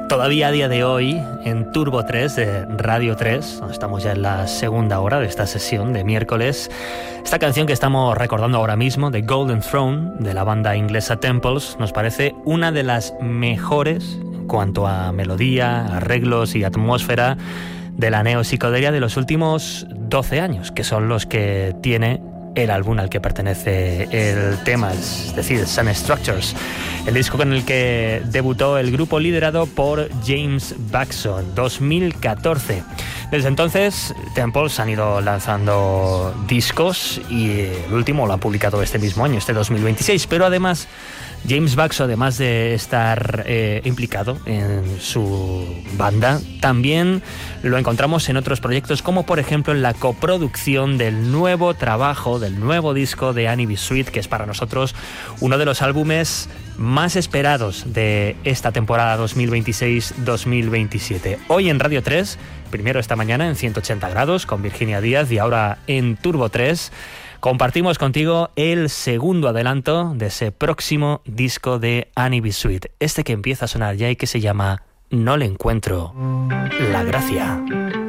Todavía a día de hoy, en Turbo 3 de Radio 3, estamos ya en la segunda hora de esta sesión de miércoles, esta canción que estamos recordando ahora mismo, de Golden Throne, de la banda inglesa Temples, nos parece una de las mejores en cuanto a melodía, arreglos y atmósfera de la neopsicodelia de los últimos 12 años, que son los que tiene el álbum al que pertenece el tema, es decir, Sun Structures, el disco con el que debutó el grupo liderado por James Buxton, 2014. Desde entonces, Temples han ido lanzando discos y el último lo han publicado este mismo año, este 2026, pero además James Buxton, además de estar implicado en su banda, también lo encontramos en otros proyectos, como por ejemplo en la coproducción del nuevo trabajo, del nuevo disco de Annie B. Sweet, que es para nosotros uno de los álbumes más esperados de esta temporada 2026-2027. Hoy en Radio 3, primero esta mañana en 180 grados con Virginia Díaz y ahora en Turbo 3, compartimos contigo el segundo adelanto de ese próximo disco de Annie B. Sweet, este que empieza a sonar ya y que se llama No le encuentro la gracia.